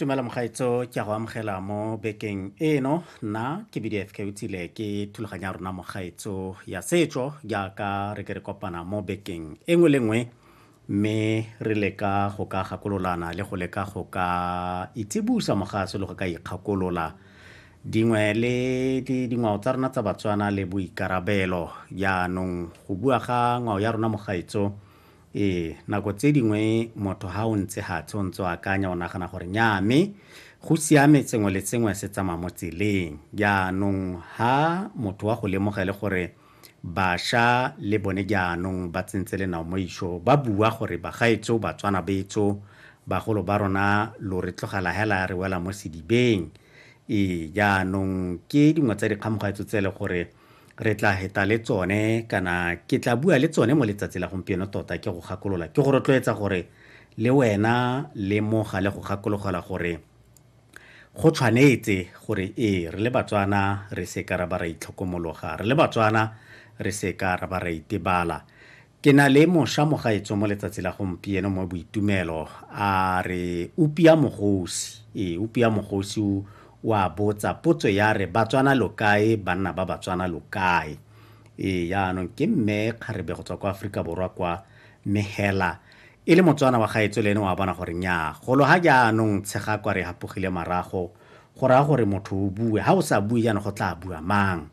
Tumela mogaetso ke go amogela mo bekeng eno nna ke BDF ke utsile ke thulaganya rona mogaetso ya setso jaaka re ke re kopana mo bekeng engwe le ngwe mme re leka go ka gakololana le go leka go ka itsibusa mogaso le go ka ikgakolola dingwe le dingwao tsa rona tsa Batswana le boikarabelo jaanong go bua ga ngwao ya rona mogaetso nako tse dingwe motho ha o ntse ga tsontso akanya o nagana gore nyame go siame tsengwe le tsengwe se tsamaya mo tseleng jaanong ha motho wa go lemoga le gore bašwa le bone jaanong ba tsentse lenao mo isho ba bua gore bagaetso Batswana betso bagolo ba rona lo re tlogela hela re wela mo sedibeng jaanong ke dingwe tsa dikgamogaetso tse le gore re tla heta le tsone kana ke tla bua le tsone mo letsatsi la gompieno tota ke go gakolola ke go rotloetsa gore le wena le moga le go gakologela gore go tshwanetse gore re le Batswana re se ka ra ba ra itlhokomologa re le Batswana re se ka ra ba ra itebala ke na le moša mogaetso mo letsatsi la gompieno mo boitumelo a re upia mogosi upia mogosi wa botsa potso ya re Batswana lokae banna ba Batswana lokae yaanong ke mme Kgarebe go tswa kwa Aforika Borwa kwa Mehela e le Motswana wa gaetso le ene wa bona gore nya golo ha jaanong tshega kwa re hapogile marago go raya gore motho o bue ha o sa bue yana go tla bua mang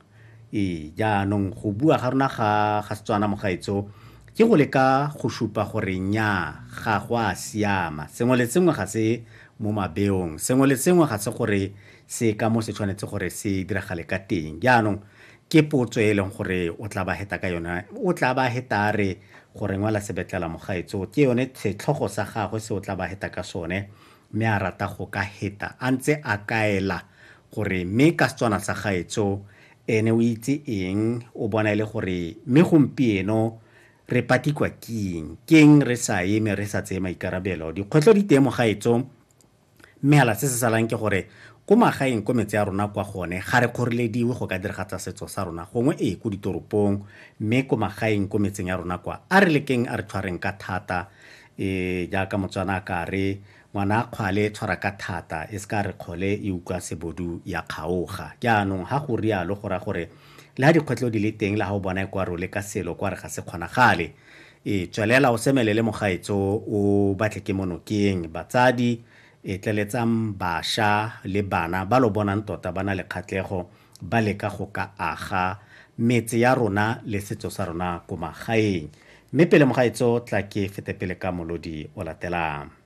jaanong go bua ga rona ga Setswana mogaetso ke go leka go shupa gore nya ga go a siama sengwe le sengwe ga se mo mabeong sengwe le sengwe ga se gore se ka mo se tshwanetse gore se diragale ka teng jaanong ke potso e leng gore o tla ba heta ka yona o tla ba heta re gore ngwala sebetlela mogaetso ke yone setlhogo sa gagwe se o tla ba heta ka sone mme a rata go ka heta a ntse a kaela gore mme ka Setswana sa gaetso ene o itse eng o bona ile gore mme gompieno re patikwa keng re sa eme re sa tseye maikarabelo dikgwetlho di teng mogaetso mme hala se salang ke gore ko magaeng ko metse ya rona kwa gone ga re kgorelediwe go ka diragatsa setso sa rona gongwe ko ditoropong mme ko magaeng ko metseng ya rona kwa a re lekeng a re tshwareng ka thata jaaka Motswana ka re ngwana kgwale tshwara ka thata e se ka re kgole e utlwa sebodu ya kgaoga jaanong ha go rialo go ra gore le ha dikgwetlho di le teng le ha o bona kwa re le ka selo kwa re ga se kgonagale tswelela o semelele mogaetso o batle ke monokeng batsadi tleletsang bašwa le bana ba lo bonang tota bana le kgatlego ba leka go ka aga metse ya rona le setso sa rona ko magaeng mme pele mogaetso tla ke fete pele ka molodi o latelang